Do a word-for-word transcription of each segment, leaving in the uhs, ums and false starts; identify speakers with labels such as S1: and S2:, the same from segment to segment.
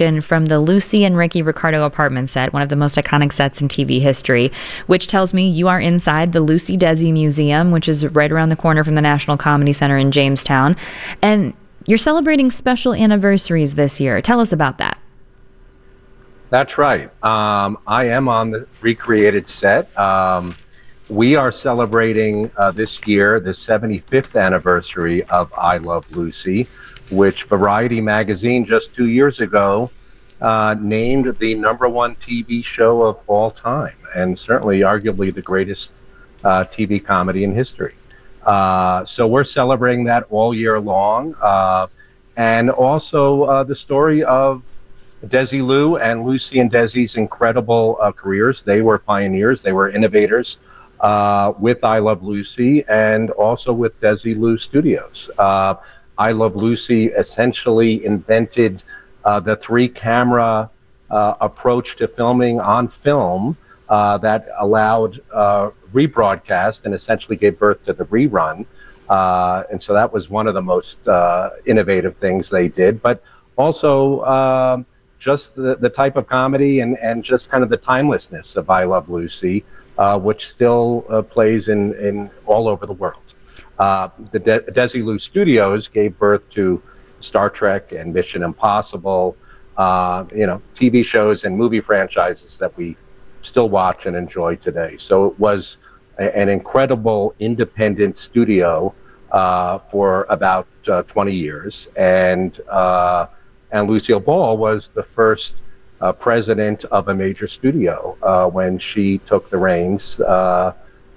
S1: kitchen from the Lucy and Ricky Ricardo apartment set, one of the most iconic sets in T V history, which tells me you are inside the Lucy Desi Museum, which is right around the corner from the National Comedy Center in Jamestown. And you're celebrating special anniversaries this year. Tell us about that.
S2: That's right. Um, I am on the recreated set. Um, we are celebrating uh, this year the seventy-fifth anniversary of I Love Lucy, which Variety magazine just two years ago uh, named the number one T V show of all time, and certainly arguably the greatest uh, T V comedy in history. Uh, so we're celebrating that all year long. Uh, and also uh, the story of Desilu and Lucy and Desi's incredible uh, careers. They were pioneers, they were innovators uh, with I Love Lucy and also with Desilu Studios. Uh, I Love Lucy essentially invented uh, the three camera uh, approach to filming on film uh, that allowed uh, rebroadcast and essentially gave birth to the rerun. Uh, and so that was one of the most uh, innovative things they did. But also uh, just the, the type of comedy and, and just kind of the timelessness of I Love Lucy, uh, which still uh, plays in, in all over the world. Uh, the De- Desilu Studios gave birth to Star Trek and Mission Impossible, uh, you know, T V shows and movie franchises that we still watch and enjoy today. So it was a, an incredible independent studio uh, for about uh, twenty years. And, uh, and Lucille Ball was the first uh, president of a major studio uh, when she took the reins uh,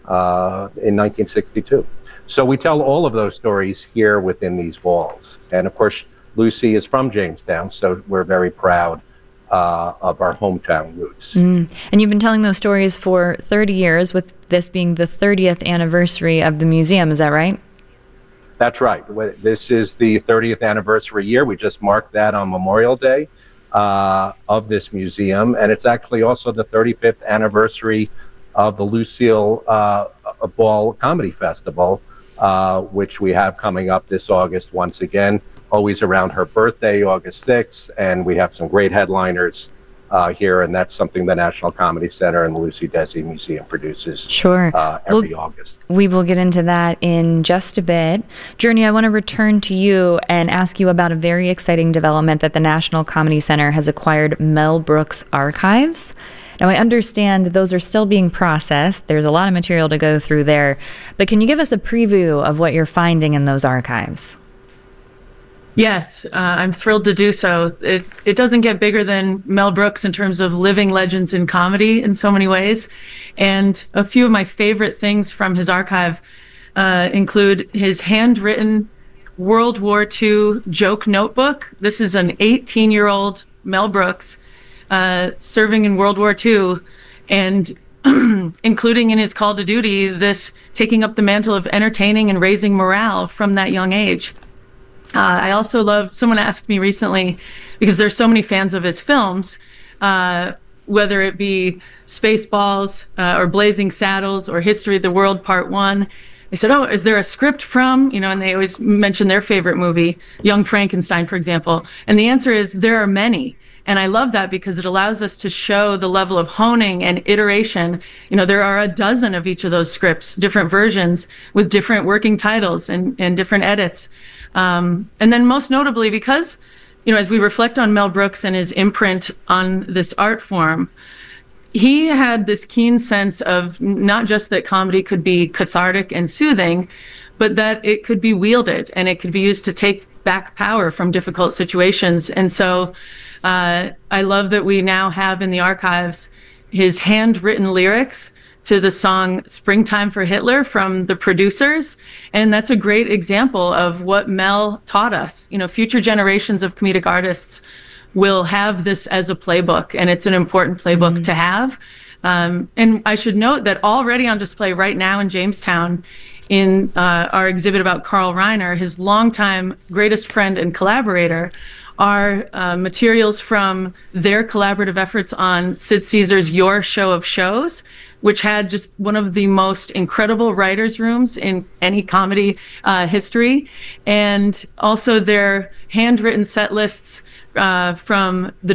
S2: uh, in nineteen sixty-two. So we tell all of those stories here within these walls. And of course, Lucy is from Jamestown, so we're very proud uh, of our hometown roots.
S1: Mm. And you've been telling those stories for thirty years, with this being the thirtieth anniversary of the museum, is that right?
S2: That's right. This is the thirtieth anniversary year. We just marked that on Memorial Day uh, of this museum. And it's actually also the thirty-fifth anniversary of the Lucille uh, Ball Comedy Festival, uh, which we have coming up this August once again, always around her birthday, August sixth. And we have some great headliners uh, here, and that's something the National Comedy Center and the Lucy Desi Museum produces
S1: sure.
S2: uh, every
S1: well,
S2: August.
S1: We will get into that in just a bit. Journey, I want to return to you and ask you about a very exciting development that the National Comedy Center has acquired Mel Brooks archives. Now, I understand those are still being processed. There's a lot of material to go through there. But can you give us a preview of what you're finding in those archives?
S3: Yes, uh, I'm thrilled to do so. It it doesn't get bigger than Mel Brooks in terms of living legends in comedy in so many ways. And a few of my favorite things from his archive uh, include his handwritten World War Two joke notebook. This is an eighteen-year-old Mel Brooks uh, serving in World War Two, and including in his call to duty, this taking up the mantle of entertaining and raising morale from that young age. Uh, I also love, someone asked me recently, because there's so many fans of his films, uh, whether it be Spaceballs uh, or Blazing Saddles or History of the World Part One. They said, oh, is there a script from, you know, and they always mention their favorite movie, Young Frankenstein, for example. And the answer is there are many. And I love that because it allows us to show the level of honing and iteration. You know, there are a dozen of each of those scripts, different versions with different working titles and, and different edits. Um, and then most notably, because, you know, as we reflect on Mel Brooks and his imprint on this art form, he had this keen sense of not just that comedy could be cathartic and soothing, but that it could be wielded and it could be used to take back power from difficult situations. And so uh, I love that we now have in the archives his handwritten lyrics to the song Springtime for Hitler from The Producers. And that's a great example of what Mel taught us. You know, future generations of comedic artists will have this as a playbook, and it's an important playbook mm-hmm. to have. Um, and I should note that already on display right now in Jamestown, in uh, our exhibit about Carl Reiner, his longtime greatest friend and collaborator, are uh, materials from their collaborative efforts on Sid Caesar's Your Show of Shows, which had just one of the most incredible writers' rooms in any comedy uh, history, and also their handwritten set lists uh, from the